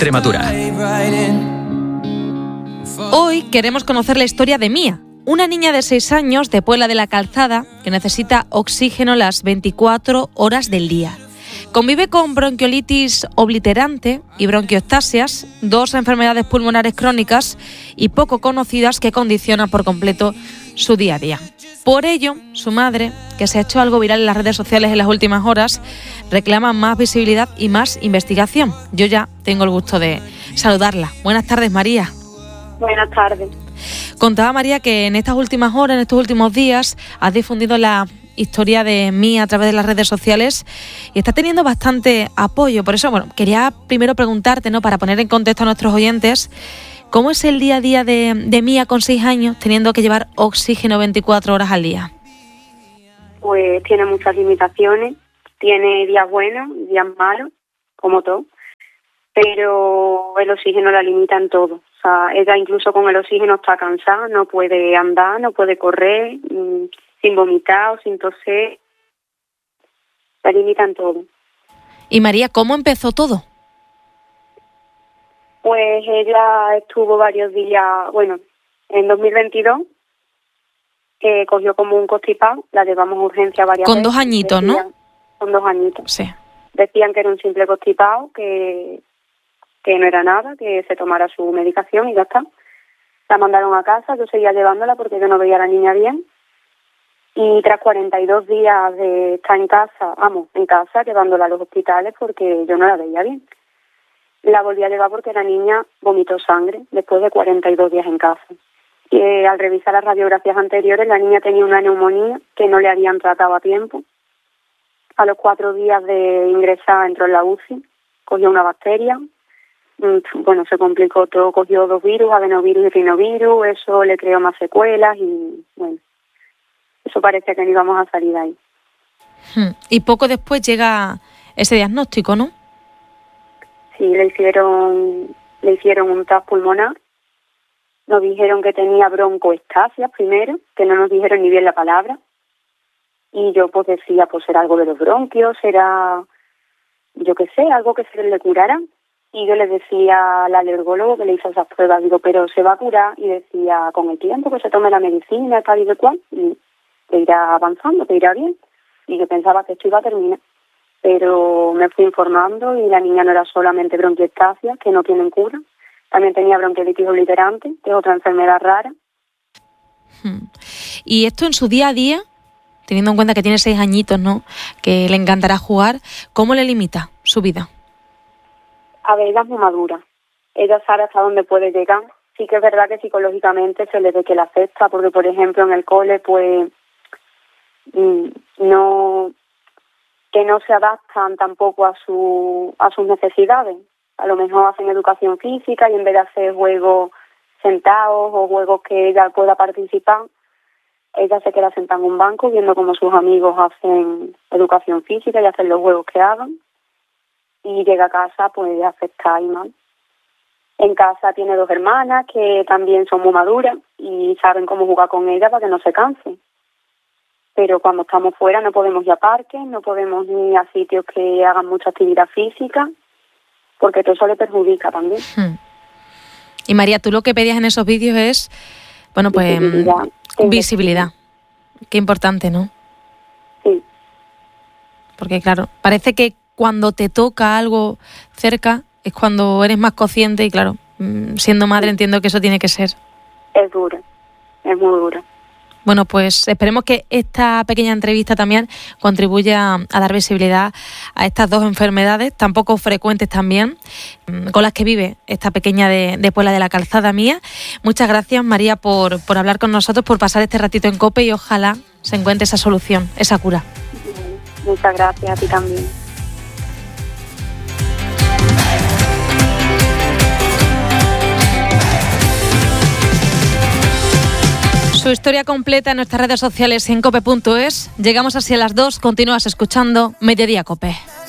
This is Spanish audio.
Extremadura. Hoy queremos conocer la historia de Mía, una niña de 6 años de Puebla de la Calzada que necesita oxígeno las 24 horas del día. Convive con bronquiolitis obliterante y bronquiectasias, 2 enfermedades pulmonares crónicas y poco conocidas que condicionan por completo su día a día. Por ello, su madre, que se ha hecho algo viral en las redes sociales en las últimas horas, reclama más visibilidad y más investigación. Yo ya tengo el gusto de saludarla. Buenas tardes, María. Buenas tardes. Contaba María que en estas últimas horas, en estos últimos días, has difundido la historia de Mía a través de las redes sociales y está teniendo bastante apoyo. Por eso, quería primero preguntarte, para poner en contexto a nuestros oyentes, ¿cómo es el día a día de Mía con 6 años teniendo que llevar oxígeno 24 horas al día? Pues tiene muchas limitaciones, tiene días buenos, días malos, como todo, pero el oxígeno la limita en todo. O sea, ella incluso con el oxígeno está cansada, no puede andar, no puede correr, sin vomitar o sin toser, la limita en todo. Y María, ¿cómo empezó todo? Pues ella estuvo varios días, en 2022, cogió como un constipado, la llevamos a urgencia varias veces. Con 2 añitos, ¿no? Con 2 añitos. Sí. Decían que era un simple constipado, que no era nada, que se tomara su medicación y ya está. La mandaron a casa, yo seguía llevándola porque yo no veía a la niña bien. Y tras 42 días de estar en casa, llevándola a los hospitales porque yo no la veía bien. La volví a llevar porque la niña vomitó sangre después de 42 días en casa. Y al revisar las radiografías anteriores, la niña tenía una neumonía que no le habían tratado a tiempo. A los 4 días de ingresar entró en la UCI, cogió una bacteria. Se complicó todo, cogió 2 virus, adenovirus y rinovirus, eso le creó más secuelas y eso parece que no íbamos a salir de ahí. Y poco después llega ese diagnóstico, ¿no? Sí, le hicieron un test pulmonar, nos dijeron que tenía broncoestasia primero, que no nos dijeron ni bien la palabra, y yo decía, será algo de los bronquios, será, algo que se le curara. Y yo le decía al alergólogo que le hizo esas pruebas, pero se va a curar, y decía, con el tiempo que se tome la medicina, tal y de cual, y te irá avanzando, te irá bien. Y yo pensaba que esto iba a terminar, pero me fui informando y la niña no era solamente bronquiectasia, que no tienen cura, también tenía bronquiolitis obliterante, que es otra enfermedad rara. Y esto en su día a día, teniendo en cuenta que tiene 6 añitos, ¿no?, que le encantará jugar, ¿cómo le limita su vida? A ver, ella es muy madura. Ella sabe hasta dónde puede llegar. Sí que es verdad que psicológicamente se le ve que la afecta, porque, por ejemplo, en el cole, no se adaptan tampoco a sus necesidades. A lo mejor hacen educación física y en vez de hacer juegos sentados o juegos que ella pueda participar, ella se queda sentada en un banco viendo cómo sus amigos hacen educación física y hacen los juegos que hagan. Y llega a casa afectada y mal. En casa tiene 2 hermanas que también son muy maduras y saben cómo jugar con ella para que no se canse. Pero cuando estamos fuera no podemos ir a parques, no podemos ir a sitios que hagan mucha actividad física, porque todo eso le perjudica también. Y María, tú lo que pedías en esos vídeos es, visibilidad. Qué importante, ¿no? Sí. Porque claro, parece que cuando te toca algo cerca es cuando eres más consciente y claro, siendo madre entiendo que eso tiene que ser. Es duro, es muy duro. Bueno, pues esperemos que esta pequeña entrevista también contribuya a dar visibilidad a estas 2 enfermedades tan poco frecuentes también, con las que vive esta pequeña de Puebla de la Calzada, Mía. Muchas gracias, María, por hablar con nosotros, por pasar este ratito en COPE y ojalá se encuentre esa solución, esa cura. Muchas gracias a ti también. Su historia completa en nuestras redes sociales en cope.es. Llegamos así a las 2. Continúas escuchando Mediodía Cope.